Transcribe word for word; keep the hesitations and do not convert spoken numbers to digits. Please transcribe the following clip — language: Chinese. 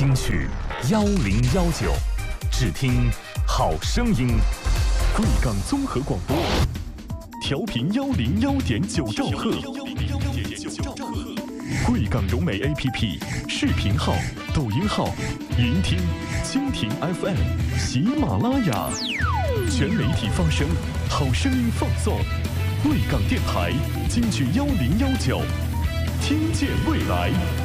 金曲幺零幺九，只听好声音。贵港综合广播，调频幺零幺点九兆赫。贵港融媒 A P P 视频号、抖音号、云听、蜻蜓 F M、喜马拉雅，全媒体发声，好声音放送。贵港电台金曲幺零幺九，听见未来。